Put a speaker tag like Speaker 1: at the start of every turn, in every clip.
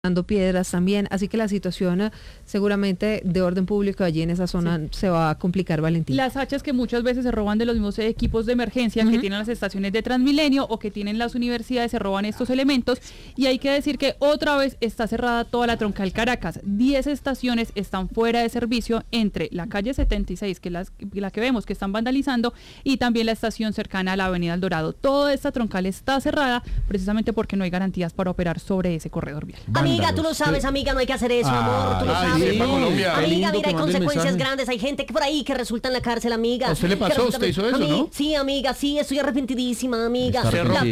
Speaker 1: dando piedras también, así que la situación seguramente de orden público allí en esa zona se va a complicar, Valentín.
Speaker 2: Las hachas que muchas veces se roban de los mismos equipos de emergencia que tienen las estaciones de Transmilenio o que tienen las universidades, se roban estos elementos, y hay que decir que otra vez está cerrada toda la troncal Caracas. 10 estaciones están fuera de servicio entre la calle 76, que es la que vemos que están vandalizando, y también la estación cercana a la avenida El Dorado. Toda esta troncal está cerrada precisamente porque no hay garantías para operar sobre ese corredor vial.
Speaker 3: Amiga, tú lo sabes, amiga, no hay que hacer eso, amor, tú lo sabes.
Speaker 4: Sí,
Speaker 3: amiga, mira, hay consecuencias grandes, hay gente que por ahí que resulta en la cárcel, amiga.
Speaker 4: ¿A usted le pasó? ¿Usted hizo eso, no?
Speaker 3: Sí, amiga, sí, estoy arrepentidísima, amiga.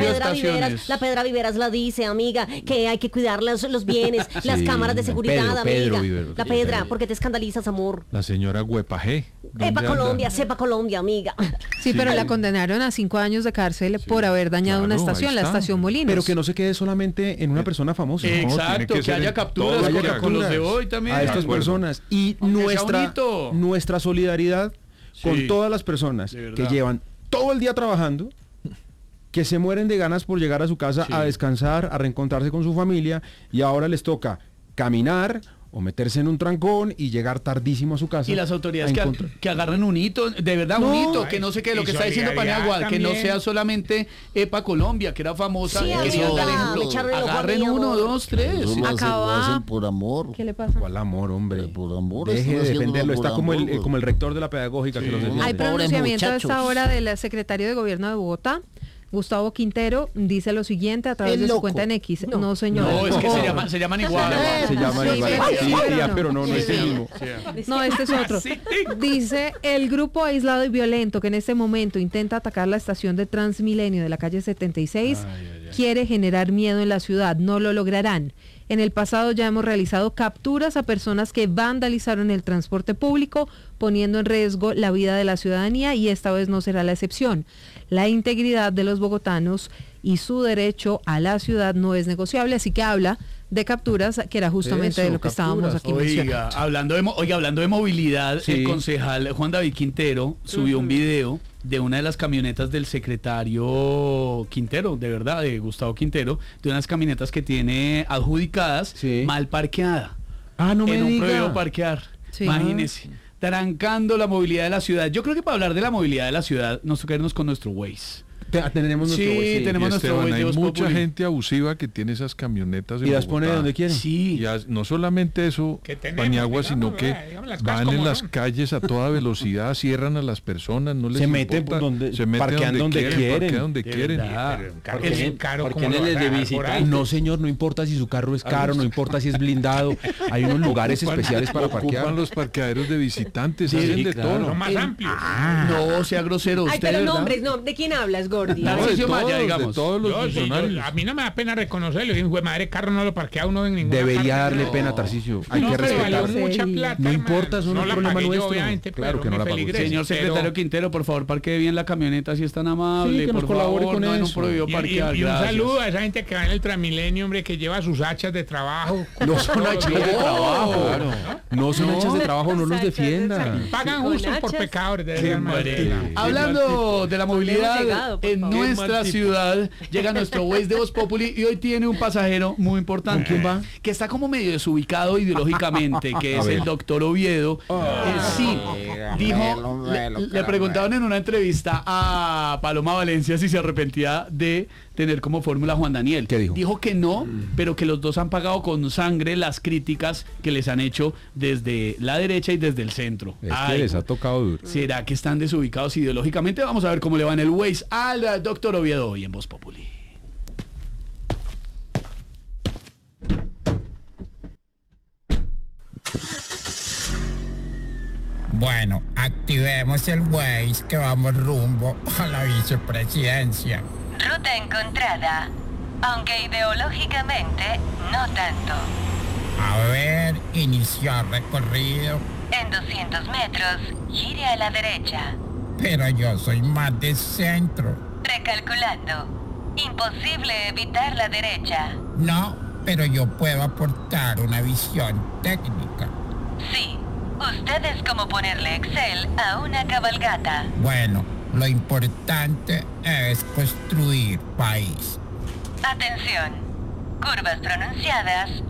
Speaker 3: La Pedra Viveras la dice, amiga, que hay que cuidar los bienes, las cámaras de seguridad, amiga. La Pedra, ¿por qué te escandalizas, amor?
Speaker 5: La señora Huepajé.
Speaker 3: Sepa Colombia, amiga.
Speaker 1: Sí, pero la condenaron a 5 años de cárcel por haber dañado una estación, la estación Molinos.
Speaker 5: Pero que no se quede solamente en una persona famosa.
Speaker 4: Exacto, que haya capturas con los de hoy también.
Speaker 5: A estas personas. Y nuestra solidaridad con todas las personas que llevan todo el día trabajando, que se mueren de ganas por llegar a su casa a descansar, a reencontrarse con su familia, y ahora les toca caminar o meterse en un trancón y llegar tardísimo a su casa.
Speaker 4: Y las autoridades que agarren un hito, de verdad un hito, que no sé qué, lo que está diciendo Paniagua, que no sea solamente EPA Colombia, que era famosa, que sea tal ejemplo. Agarren 1, 2, 3.
Speaker 1: Acaba
Speaker 6: por amor.
Speaker 1: ¿Qué le pasa?
Speaker 5: ¿Cuál amor, hombre?
Speaker 6: Por amor.
Speaker 5: Deje de defenderlo, está como el rector de la pedagógica que los defiende.
Speaker 1: Hay pronunciamiento a esta hora del secretario de Gobierno de Bogotá, Gustavo Quintero, dice lo siguiente a través de su cuenta en X. No, señor.
Speaker 4: No, es que se llaman igual.
Speaker 5: Se llaman igual. Pero no es el mismo.
Speaker 1: No, este es otro. Dice, el grupo aislado y violento que en este momento intenta atacar la estación de Transmilenio de la calle 76 quiere generar miedo en la ciudad. No lo lograrán. En el pasado ya hemos realizado capturas a personas que vandalizaron el transporte público, poniendo en riesgo la vida de la ciudadanía, y esta vez no será la excepción. La integridad de los bogotanos y su derecho a la ciudad no es negociable, así que habla de capturas, que era justamente de lo que estábamos aquí mencionando.
Speaker 4: Hablando de movilidad, el concejal Juan David Quintero subió un video de una de las camionetas del secretario Quintero, de verdad, de Gustavo Quintero, de unas camionetas que tiene adjudicadas mal parqueada.
Speaker 5: No me
Speaker 4: en un
Speaker 5: diga.
Speaker 4: prohibido parquear. Imagínese, trancando la movilidad de la ciudad. Yo creo que para hablar de la movilidad de la ciudad nos toca irnos con nuestro Waze.
Speaker 5: Tenemos nuestro Waze.
Speaker 4: Tenemos nuestro Waze.
Speaker 5: Hay mucha gente abusiva que tiene esas camionetas
Speaker 7: y las pone donde quieren.
Speaker 5: Sí. Y no solamente eso, Paniagua, sino que van en las calles a toda velocidad, cierran a las personas, no les
Speaker 7: meten parquean donde quieren.
Speaker 4: Es caro como
Speaker 7: de visita. No, señor, no importa si su carro es caro, no importa si es blindado. Hay unos lugares especiales para parquear.
Speaker 5: Ocupan los parqueaderos de visitantes, hacen de todo.
Speaker 4: Son más amplios. No sea grosero.
Speaker 3: Ay, pero nombres, ¿de quién hablas, Gordy?
Speaker 5: De todos los funcionarios.
Speaker 8: A mí no me da pena reconocerlo. Hijo de madre, carro no lo parquea uno en ninguna
Speaker 7: Debería darle pena, Tarcisio. Hay que respetar.
Speaker 8: Mucha plata,
Speaker 7: no importa, eso no es problema nuestro.
Speaker 8: Obviamente,
Speaker 7: claro que no la pagó.
Speaker 4: Señor secretario Quintero, por favor, parquee bien la camioneta si es tan amable.
Speaker 7: Que
Speaker 4: por
Speaker 7: colabore
Speaker 4: favor,
Speaker 7: con
Speaker 4: no en un
Speaker 7: eso.
Speaker 4: prohibido parquear.
Speaker 8: Y un saludo a esa gente que va en el Transmilenio, hombre, que lleva sus hachas de trabajo.
Speaker 7: No son hachas de trabajo. No son hachas de trabajo, no los defiendan.
Speaker 8: Pagan justos por pecadores.
Speaker 4: Hablando de la movilidad en nuestra ciudad, llega nuestro Waze de Voz Populi y hoy tiene un pasajero muy importante.
Speaker 7: ¿Quién va?
Speaker 4: Que está como medio desubicado ideológicamente, que es el doctor Oviedo. Dijo, le preguntaban en una entrevista a Paloma Valencia si se arrepentía de tener como fórmula Juan Daniel.
Speaker 7: ¿Qué dijo?
Speaker 4: Dijo que no, pero que los dos han pagado con sangre las críticas que les han hecho desde la derecha y desde el centro.
Speaker 5: Es que les ha tocado duro.
Speaker 4: ¿Será que están desubicados ideológicamente? Vamos a ver cómo le va en el Waze al doctor Oviedo hoy en Voz Populi.
Speaker 9: Bueno, activemos el Waze que vamos rumbo a la vicepresidencia.
Speaker 10: Ruta encontrada, aunque ideológicamente no tanto.
Speaker 9: A ver, iniciar recorrido.
Speaker 10: En 200 metros, gire a la derecha.
Speaker 9: Pero yo soy más de centro.
Speaker 10: Recalculando. Imposible evitar la derecha.
Speaker 9: No, pero yo puedo aportar una visión técnica.
Speaker 10: Sí, usted es como ponerle Excel a una cabalgata.
Speaker 9: Bueno, lo importante es construir país.
Speaker 10: Atención. Curvas pronunciadas